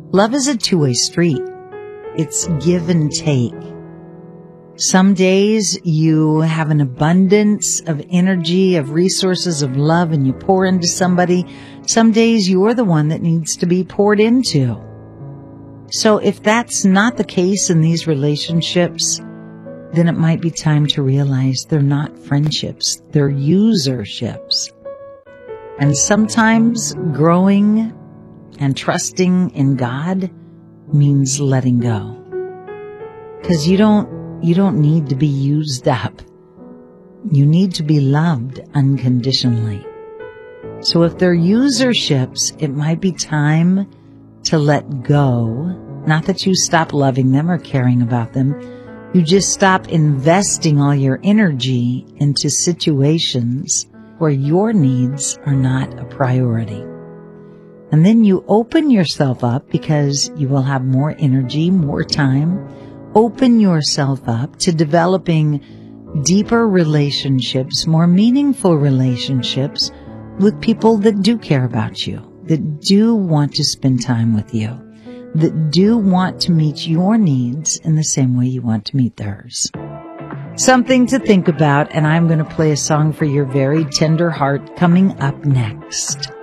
Love is a two-way street. It's give and take. Some days you have an abundance of energy, of resources, of love, and you pour into somebody. Some days you're the one that needs to be poured into. So if that's not the case in these relationships, then it might be time to realize they're not friendships, they're userships. And sometimes growing and trusting in God means letting go. Because you don't need to be used up. You need to be loved unconditionally. So if they're userships, it might be time to let go. Not that you stop loving them or caring about them. You just stop investing all your energy into situations where your needs are not a priority. And then you open yourself up because you will have more energy, more time. Open yourself up to developing deeper relationships, more meaningful relationships with people that do care about you, that do want to spend time with you, that do want to meet your needs in the same way you want to meet theirs. Something to think about, and I'm going to play a song for your very tender heart coming up next.